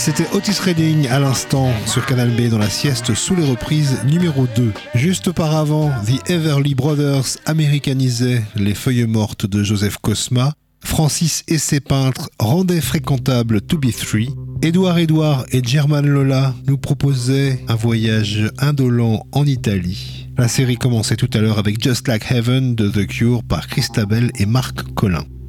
C'était Otis Redding à l'instant sur Canal B dans la sieste sous les reprises numéro 2. Juste auparavant, The Everly Brothers américanisaient Les Feuilles Mortes de Joseph Cosma. Francis et ses peintres rendaient fréquentable To Be Three. Édouard et German Lola nous proposaient un voyage indolent en Italie. La série commençait tout à l'heure avec Just Like Heaven de The Cure par Christabel et Marc Collin.